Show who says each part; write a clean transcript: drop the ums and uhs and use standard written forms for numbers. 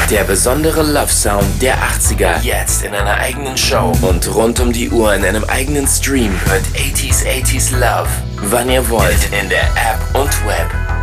Speaker 1: Der besondere Love Sound der 80er. Jetzt in einer eigenen Show. Und rund um die Uhr in einem eigenen Stream. Hört 80s Love, wann ihr wollt, in der App und Web.